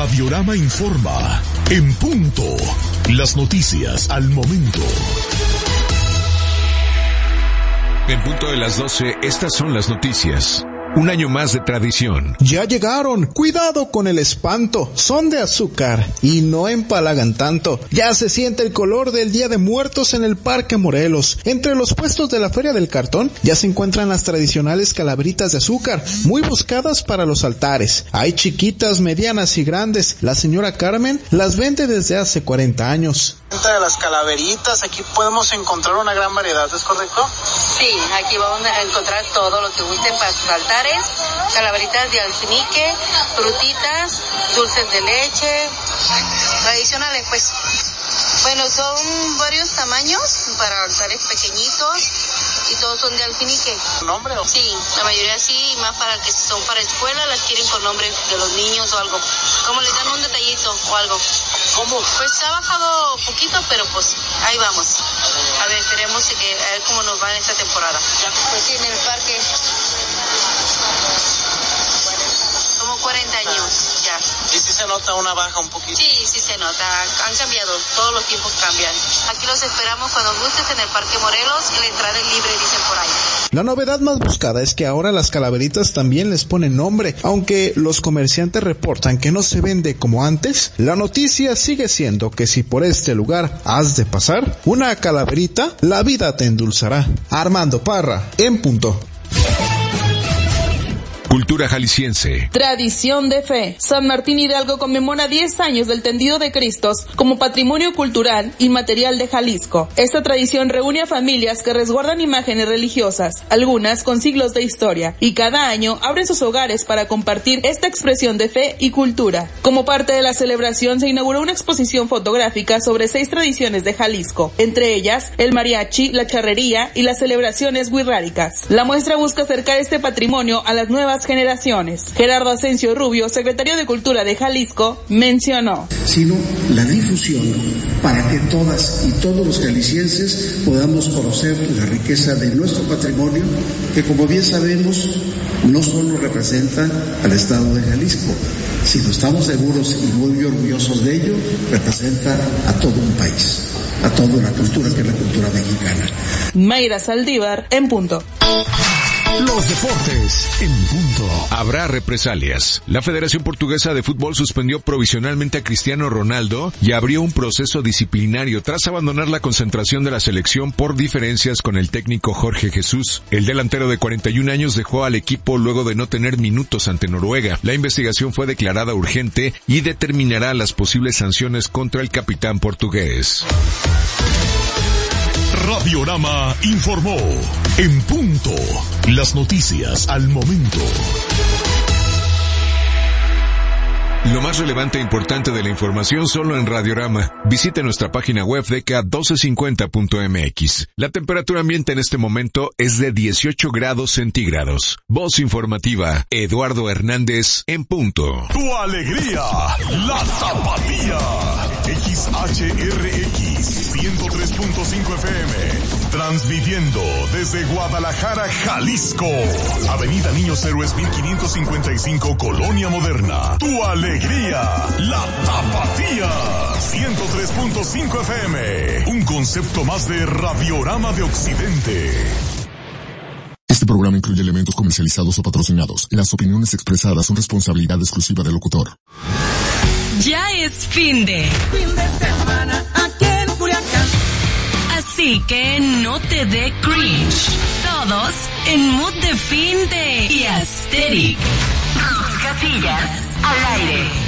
Radiorama informa. En punto. Las noticias al momento. En punto de las 12, estas son las noticias. Un año más de tradición. Ya llegaron. Cuidado con el espanto. Son de azúcar y no empalagan tanto. Ya se siente el color del Día de Muertos en el Parque Morelos. Entre los puestos de la Feria del Cartón ya se encuentran las tradicionales calaveritas de azúcar, muy buscadas para los altares. Hay chiquitas, medianas y grandes. La señora Carmen las vende desde hace 40 años. De las calaveritas, aquí podemos encontrar una gran variedad, ¿es correcto? Sí, aquí vamos a encontrar todo lo que gusten para sus altares, calaveritas de alfinique, frutitas, dulces de leche, tradicionales pues. Bueno, son varios tamaños para altares pequeñitos y todos son de alfinique. ¿Nombre? Sí, la mayoría sí, y más para que son para escuela, las quieren con nombre de los niños o algo. Como les dan un detallito o algo. ¿Cómo? Pues ha bajado poquito, pero pues ahí vamos. A ver, esperemos a ver cómo nos va en esta temporada. Pues sí, en el parque. Como 40 años ya. ¿Y si se nota una baja un poquito? Sí se nota. Han cambiado. Todos los tiempos cambian. Aquí los esperamos cuando gustes en el Parque Morelos. La entrada es libre, dicen por ahí. La novedad más buscada es que ahora las calaveritas también les ponen nombre. Aunque los comerciantes reportan que no se vende como antes, la noticia sigue siendo que si por este lugar has de pasar una calaverita, la vida te endulzará. Armando Parra, en punto. Cultura jalisciense. Tradición de fe. San Martín Hidalgo conmemora 10 años del tendido de Cristos como patrimonio cultural inmaterial de Jalisco. Esta tradición reúne a familias que resguardan imágenes religiosas, algunas con siglos de historia, y cada año abren sus hogares para compartir esta expresión de fe y cultura. Como parte de la celebración se inauguró una exposición fotográfica sobre 6 tradiciones de Jalisco, entre ellas el mariachi, la charrería y las celebraciones wixárikas. La muestra busca acercar este patrimonio a las nuevas generaciones. Gerardo Asensio Rubio, secretario de Cultura de Jalisco, mencionó: sino la difusión para que todas y todos los jaliscienses podamos conocer la riqueza de nuestro patrimonio, que como bien sabemos no solo representa al estado de Jalisco, sino estamos seguros y muy orgullosos de ello, representa a todo un país, a toda una cultura que es la cultura mexicana. Mayra Saldívar, en punto. Los deportes en punto. Habrá represalias. La Federación Portuguesa de Fútbol suspendió provisionalmente a Cristiano Ronaldo y abrió un proceso disciplinario tras abandonar la concentración de la selección por diferencias con el técnico Jorge Jesús. El delantero de 41 años dejó al equipo luego de no tener minutos ante Noruega. La investigación fue declarada urgente y determinará las posibles sanciones contra el capitán portugués. Radiorama informó. En punto. Las noticias al momento. Lo más relevante e importante de la información solo en Radiorama. Visite nuestra página web DK1250.mx. La temperatura ambiente en este momento es de 18 grados centígrados. Voz informativa, Eduardo Hernández, en punto. Tu alegría, la tapatía. XHRX 103.5 FM. Transmitiendo desde Guadalajara, Jalisco. Avenida Niños Héroes 1555, Colonia Moderna. Tu alegría, la tapatía. 103.5 FM. Un concepto más de Radiorama de Occidente. Este programa incluye elementos comercializados o patrocinados. Las opiniones expresadas son responsabilidad exclusiva del locutor. Ya es fin de semana aquí en Culiacán. Así que no te dé cringe. Todos en mood de fin de y aesthetic. Casillas al aire.